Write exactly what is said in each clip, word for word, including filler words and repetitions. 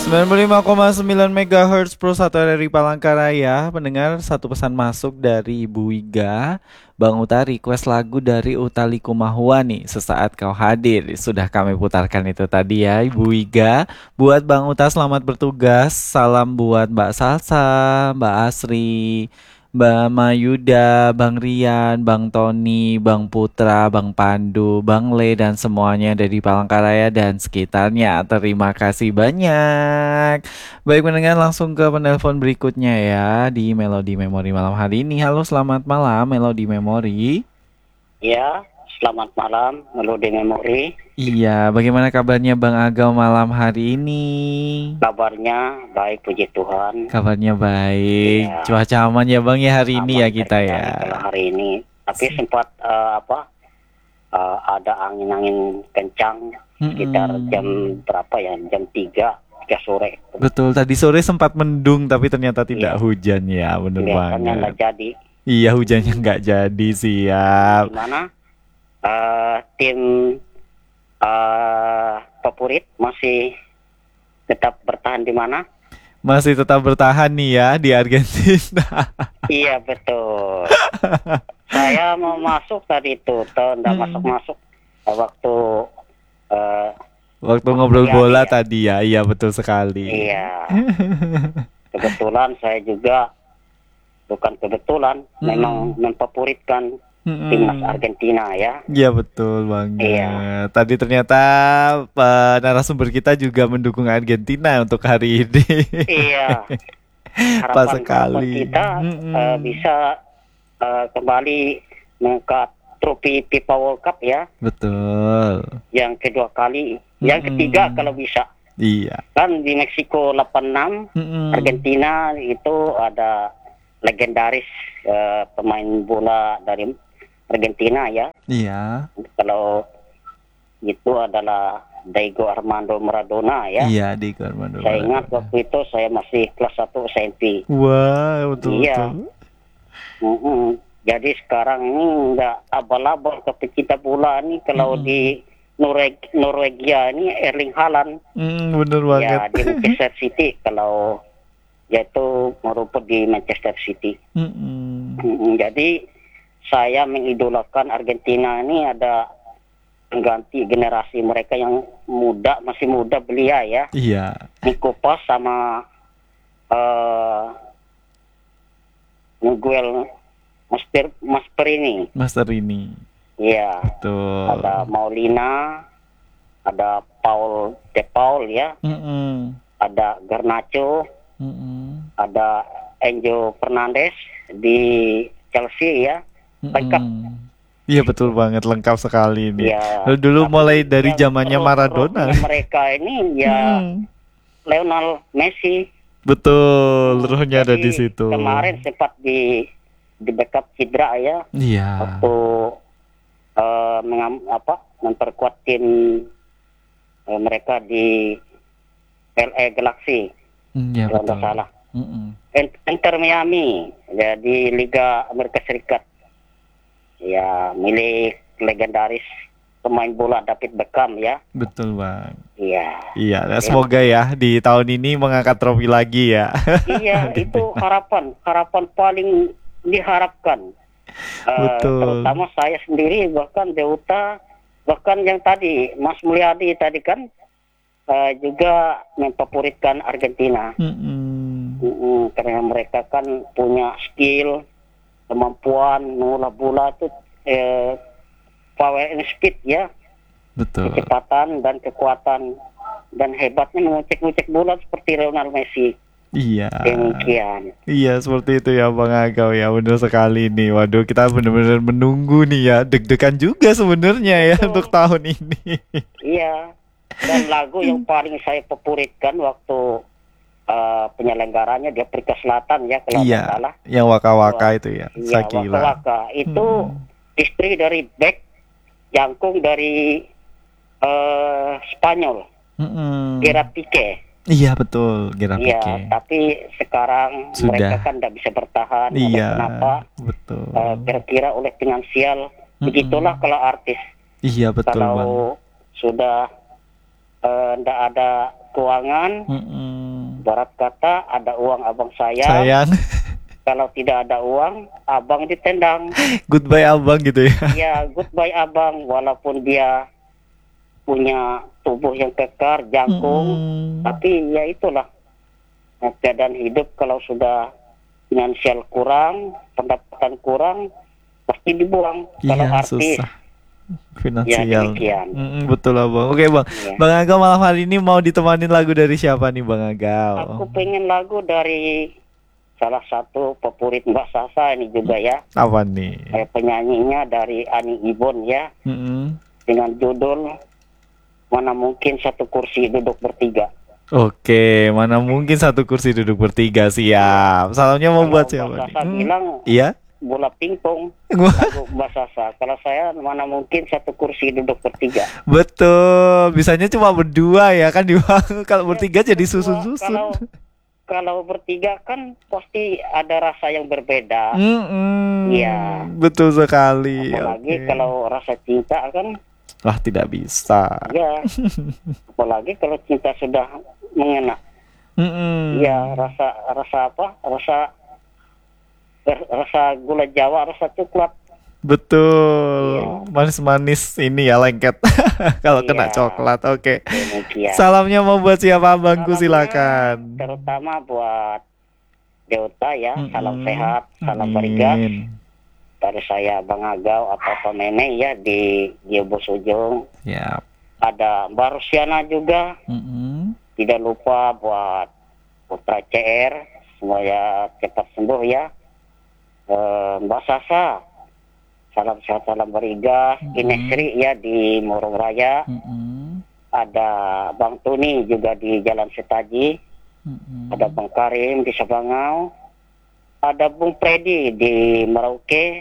sembilan puluh lima koma sembilan megahertz Pro satu R R I Palangkaraya. Pendengar, satu pesan masuk dari Ibu Wiga. Bang Uta request lagu dari Utha Likumahua nih, Sesaat Kau Hadir. Sudah kami putarkan itu tadi ya Ibu Wiga. Buat Bang Uta selamat bertugas. Salam buat Mbak Salsa, Mbak Asri, Mbak Mayuda, Bang Rian, Bang Tony, Bang Putra, Bang Pandu, Bang Le, dan semuanya dari Palangkaraya dan sekitarnya. Terima kasih banyak. Baik pendengar, langsung ke penelpon berikutnya ya di Melodi Memori malam hari ini. Halo, selamat malam Melodi Memori. Ya, selamat malam Melodi Memori. Iya, bagaimana kabarnya Bang Agam malam hari ini? Kabarnya baik, puji Tuhan. Kabarnya baik. Iya. Cuaca aman ya Bang ya hari ini ya Aman kita ya. terkendali kalau hari ini. Tapi sempat eh, apa? eh, ada angin-angin kencang sekitar Mm-mm. jam berapa ya? Jam tiga tiga sore. Betul, tadi sore sempat mendung tapi ternyata tidak Iya. hujan ya, bener Kelihatannya banget. nggak jadi. Iya, hujannya nggak jadi, siap. Gimana? Eh, tim eh favorit masih tetap bertahan di mana? Masih tetap bertahan nih ya di Argentina. Iya betul. Saya mau masuk tadi itu, tuh nggak Hmm. masuk-masuk eh, waktu eh, Waktu Mas ngobrol Mulyadi bola ya. tadi ya, iya betul sekali. Iya, kebetulan saya juga bukan kebetulan, Mm-mm. memang memfavoritkan Mm-mm. timnas Argentina ya. Iya betul banget. Iya. Tadi ternyata eh, narasumber kita juga mendukung Argentina untuk hari ini. Iya, Pas harapan harapan sekali. kita Mm-mm. eh, bisa eh, kembali mengangkat trofi FIFA World Cup ya, Betul. yang kedua kali, yang Mm-mm. ketiga kalau bisa. Iya. Kan di Meksiko delapan enam, Mm-mm. Argentina itu ada legendaris eh, pemain bola dari Argentina ya. Iya. Kalau itu adalah Diego Armando Maradona ya. Iya, di Armando Saya ingat Maradona. waktu itu saya masih kelas satu S M P. Wah, betul Iya. betul. Mm-mm. Jadi sekarang ini nggak abal-abal tapi kita bola nih kalau Mm-mm. di Norweg- Norwegia ini Erling Haaland Mm, bener ya banget. di Manchester City, kalau yaitu merupakan di Manchester City. Mm-mm. Mm, Jadi saya mengidolakan Argentina ini ada pengganti generasi mereka yang muda, masih muda belia ya. Iya. Nico Paz sama eh Miguel Masper Masperini. Master ini. Iya, Betul. ada Maulina, ada Paul De Paul ya, Mm-mm. ada Garnacho, Mm-mm. ada Enzo Fernandez di Chelsea ya. Lengkap. Mm-mm. Iya betul banget, lengkap sekali ini. Ya, Lalu dulu tapi mulai dari yang zamannya roh- Maradona. rohnya mereka ini ya Mm. Lionel Messi. Betul, rohnya ada di Jadi situ. kemarin sempat di di backup cedera ya, Iya. waktu eh, mengam, apa memperkuat tim eh, mereka di L A Galaxy Mm, Iya kalau betul. nggak salah. Mm-mm. In- Inter Miami ya di Liga Amerika Serikat ya, milik legendaris pemain bola David Beckham ya. Betul bang. Iya. Iya, nah, semoga ya di tahun ini mengangkat trofi lagi ya. Iya, itu harapan, harapan paling diharapkan. Eh, Betul. Terutama saya sendiri, bahkan Deuta, bahkan yang tadi Mas Mulyadi tadi kan eh, juga memfavoritkan Argentina. Mm-mm. Mm-mm, karena mereka kan punya skill, kemampuan mengolah bola itu eh, power and speed ya, Betul. kecepatan dan kekuatan, dan hebatnya mengucek-ngucek bola seperti Lionel Messi. Iya. Demikian. Iya seperti itu ya Bang Agau ya, bener sekali nih. Waduh, kita bener-bener menunggu nih ya, deg-degan juga sebenarnya ya Betul. untuk tahun ini. Iya. Dan lagu yang paling saya favoritkan waktu eh, penyelenggaranya di Afrika Selatan ya, kalau Iya, tidak salah. yang waka-waka itu ya, Iya, Shakira. Waka-Waka itu Hmm. istri dari Beck, jangkung dari eh, Spanyol, Mm-mm. Gerard Pique. Iya betul, Gerard Iya, Pique. tapi sekarang Sudah. mereka kan tidak bisa bertahan. Oleh Iya, kenapa? betul. Eh, kira-kira oleh finansial. Begitulah Mm-mm. kalau artis. Iya betul Kalau Bang. sudah tidak ada keuangan, Mm-mm. Ibarat kata ada uang abang sayang, Sayang. kalau tidak ada uang abang ditendang. Goodbye abang gitu ya. Ya goodbye abang, walaupun dia punya tubuh yang kekar, jangkung, Mm-mm. tapi ya itulah nah, keadaan hidup. Kalau sudah finansial kurang, pendapatan kurang, pasti dibuang. Kalau Iya, artis, susah ya finansial. demikian. Mm-mm, betul abang. Oke bang, Ya. Bang Agau malam hari ini mau ditemanin lagu dari siapa nih Bang Agau? Aku pengen lagu dari salah satu favorit Mbak Sasa ini juga ya. Apa nih? Eh, penyanyinya dari Ani Ibon ya, Mm-mm. dengan judul Mana Mungkin Satu Kursi Duduk Bertiga. Oke, mana mungkin satu kursi duduk bertiga, siap. Salamnya mau Kalau buat Mbak siapa nih? Sasa Hmm, bilang Iya? bola pingpong, lagu Mbak Sasa. Kalau saya mana mungkin satu kursi duduk bertiga. Betul, bisanya cuma berdua ya kan di kalau bertiga jadi Berdua, susun-susun. Kalau kalau bertiga kan pasti ada rasa yang berbeda. Mm-mm, Iya. betul sekali. Apalagi Oke. kalau rasa cinta kan, Wah, tidak bisa. ya. Apalagi kalau cinta sudah mengena. Mm-mm. Ya rasa rasa apa? Rasa rasa gula Jawa, rasa coklat. Betul, Iya. manis-manis ini ya lengket kalau kena Iya. coklat. Oke. Demikian. Salamnya mau buat siapa abangku, Salamnya silakan. terutama buat Deuta ya, salam Mm-mm. sehat, salam berigas. Amin. Dari saya Bang Agau atau Pak Mene ya di Giobos Ujung. Siap. Ada Mbak Rusiana juga. Mm-mm. Tidak lupa buat Putra C R, semoga cepat sembuh ya. Eh, Mbak Sasa, salam sehat, salam berigas. Mm-mm. Inesri ya di Morong Raya. Mm-mm. Ada Bang Tuni juga di Jalan Setaji. Mm-mm. Ada Bang Karim di Sabangau. Ada Bung Freddy di Merauke,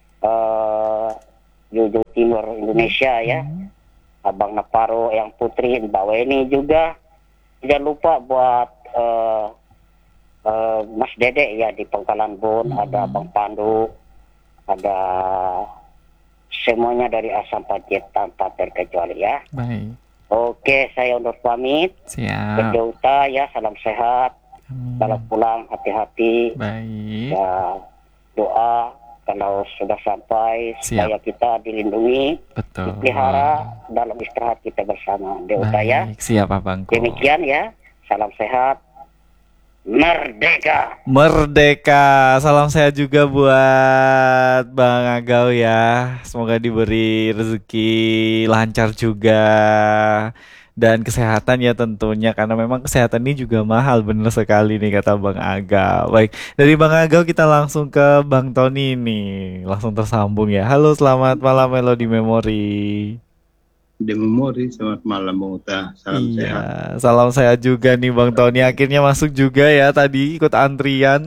uh, Jawa Timur Indonesia ya. Mm. Abang Naparo yang Putri, Mbak Weni juga. Tidak lupa buat uh, uh, Mas Dede ya di Pangkalan Bun. Mm. Ada Bang Pandu, ada semuanya dari A sampai Z tanpa terkecuali ya. Baik. Oke, saya undur pamit. Siap. Berjauta ya, salam sehat. Amin. Kalau pulang hati-hati. Baik. Ya, doa kalau sudah sampai Siap. supaya kita dilindungi, Betul. dipelihara dalam istirahat kita bersama. Deuta ya. Baik, siap abangku. Demikian ya. Salam sehat. Merdeka. Merdeka. Salam sehat juga buat Bang Agau ya. Semoga diberi rezeki lancar juga dan kesehatan ya tentunya, karena memang kesehatan ini juga mahal, bener sekali nih kata Bang Agau. Baik, dari Bang Agau kita langsung ke Bang Tony nih. Langsung tersambung ya. Halo, selamat malam Melody Memory. Di memori, selamat malam Bang Uta, salam Iya, sehat. salam sehat juga nih Bang Tony. Akhirnya masuk juga ya, tadi ikut antrian.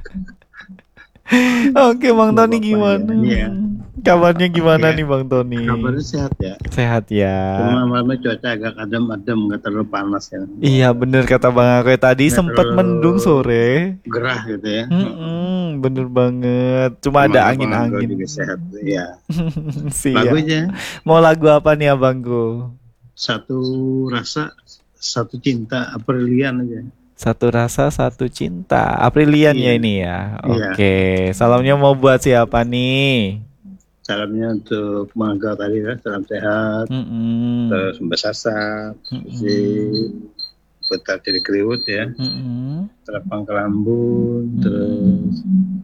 Oke Bang Nggak Tony, apa-apa gimana? ya, iya. Kabarnya gimana Ya, nih Bang Tony? kabarnya sehat ya. Sehat ya. Cuma malamnya cuaca agak adem-adem, nggak terlalu panas ya. Iya bener kata Bang Akoy tadi, Nggak sempat terlalu mendung sore. gerah gitu ya. Mm-mm, bener banget. Cuma Semoga ada Bang Angga angin-angin. juga sehat. Ya. Siap. Lagunya Mau lagu apa nih abangku? satu rasa, satu cinta, Aprilian aja. Satu rasa, satu cinta. Aprilian ya Iya. ini ya. Iya. Oke. Salamnya mau buat siapa nih? Salamnya untuk Bang Angga tadi ya, salam sehat. Mm-mm. Terus Mbak Sasa, si Putar jadi Kriwut ya. Mm-mm. Terus Pangkalambun, terus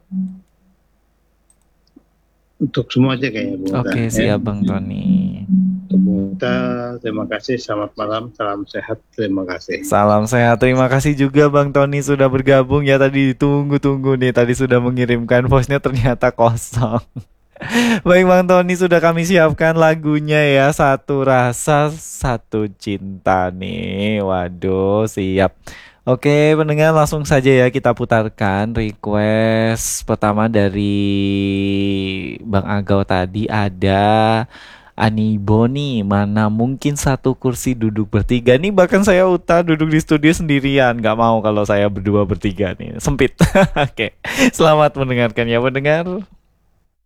untuk semua aja kayaknya Bung Uta, Oke, ya. siap Bang Tony. Untuk Bung Uta, terima kasih, selamat malam, salam sehat, terima kasih. Salam sehat. Terima kasih juga Bang Tony sudah bergabung ya, tadi ditunggu-tunggu nih. Tadi sudah mengirimkan voice-nya ternyata kosong. Baik Bang Tony, sudah kami siapkan lagunya ya, Satu Rasa Satu Cinta nih. Waduh, siap. Oke pendengar, langsung saja ya kita putarkan request pertama dari Bang Agau tadi. Ada Ani Boni, Mana Mungkin Satu Kursi Duduk Bertiga. Nih bahkan saya Uta duduk di studio sendirian, gak mau kalau saya berdua bertiga nih, sempit. Oke, selamat mendengarkan ya pendengar.